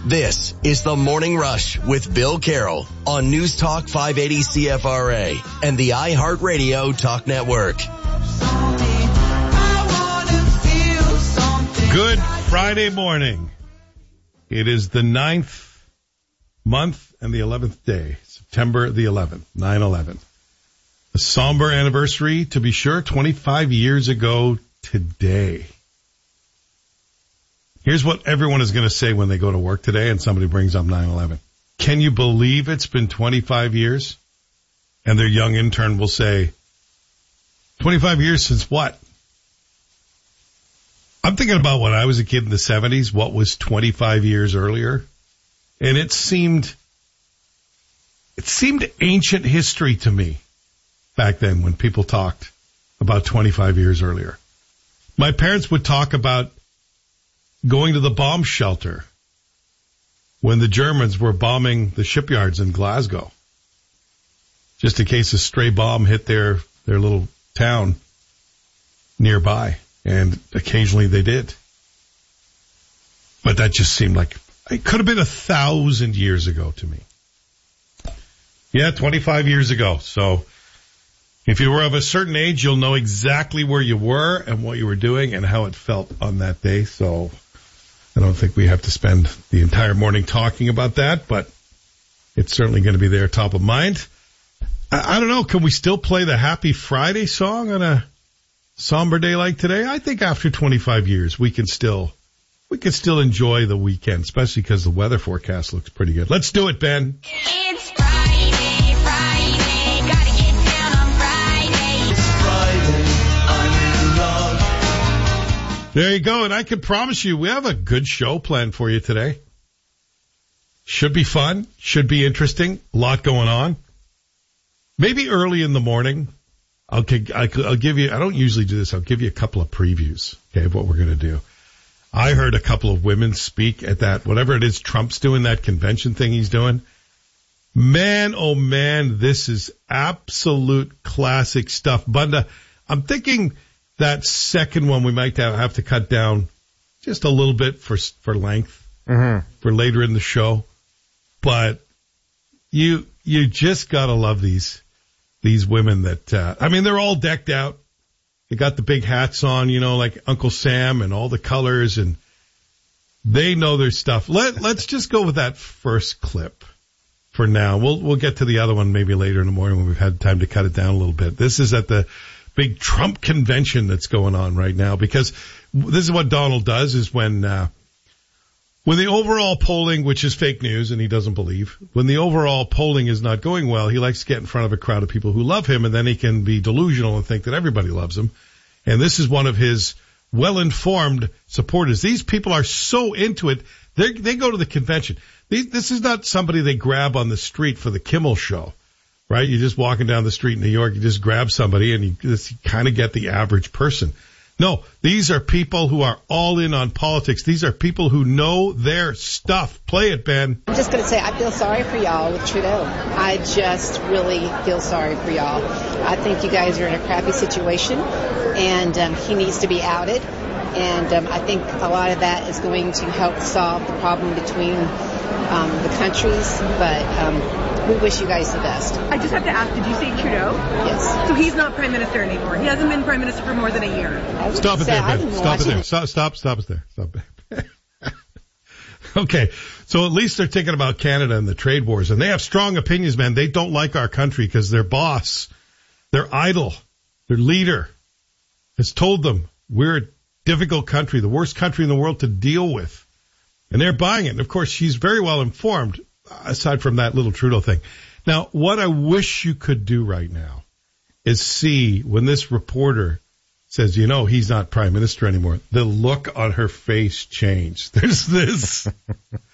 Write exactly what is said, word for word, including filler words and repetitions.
This is the Morning Rush with Bill Carroll on News Talk five eighty C F R A and the iHeartRadio Talk Network. Good Friday morning. It is the ninth month and the eleventh day, September the eleventh, nine eleven. A somber anniversary, to be sure, twenty-five years ago today. Here's what everyone is going to say when they go to work today and somebody brings up nine eleven. Can you believe it's been twenty-five years? And their young intern will say, twenty-five years since what? I'm thinking about when I was a kid in the seventies, what was twenty-five years earlier? And it seemed, it seemed ancient history to me back then when people talked about twenty-five years earlier. My parents would talk about going to the bomb shelter when the Germans were bombing the shipyards in Glasgow, just in case a stray bomb hit their, their little town nearby. And occasionally they did. But that just seemed like it could have been a thousand years ago to me. Yeah, twenty-five years ago. So if you were of a certain age, you'll know exactly where you were and what you were doing and how it felt on that day. So I don't think we have to spend the entire morning talking about that, but it's certainly going to be there top of mind. I, I don't know. Can we still play the Happy Friday song on a somber day like today? I think after twenty-five years, we can still, we can still enjoy the weekend, especially because the weather forecast looks pretty good. Let's do it, Ben. It's Friday, Friday, gotta get down on Friday. It's Friday, I'm in love. There you go, and I can promise you we have a good show planned for you today. Should be fun, should be interesting, a lot going on. Maybe early in the morning, I'll, I'll give you, I don't usually do this, I'll give you a couple of previews, okay, of what we're going to do. I heard a couple of women speak at that, whatever it is Trump's doing, that convention thing he's doing. Man, oh man, this is absolute classic stuff. Bunda, I'm thinking that second one we might have to cut down just a little bit for for length, mm-hmm. for later in the show. But you you just gotta love these these women that uh, I mean they're all decked out. They got the big hats on, you know, like Uncle Sam and all the colors, and they know their stuff. Let let's just go with that first clip for now. We'll we'll get to the other one maybe later in the morning when we've had time to cut it down a little bit. This is at the big Trump convention that's going on right now, because this is what Donald does is when, uh, when the overall polling, which is fake news and he doesn't believe, when the overall polling is not going well, he likes to get in front of a crowd of people who love him, and then he can be delusional and think that everybody loves him. And this is one of his well-informed supporters. These people are so into it. They they go to the convention. These, this is not somebody they grab on the street for the Kimmel show. Right? You're just walking down the street in New York, you just grab somebody and you just kind of get the average person. No, these are people who are all in on politics. These are people who know their stuff. Play it, Ben. I'm just going to say I feel sorry for y'all with Trudeau. I just really feel sorry for y'all. I think you guys are in a crappy situation, and um, he needs to be outed. And um, I think a lot of that is going to help solve the problem between um, the countries. But um, we wish you guys the best. I just have to ask, did you say Trudeau? Yes. So he's not Prime Minister anymore. He hasn't been Prime Minister for more than a year. Stop it there, Ben. Stop it there. Stop, stop, stop it there. Stop it. Okay. So at least they're thinking about Canada and the trade wars. And they have strong opinions, man. They don't like our country because their boss, their idol, their leader has told them we're a difficult country, the worst country in the world to deal with. And they're buying it. And, of course, she's very well informed, aside from that little Trudeau thing. Now, what I wish you could do right now is see when this reporter says, you know, he's not Prime Minister anymore, the look on her face changed. There's this,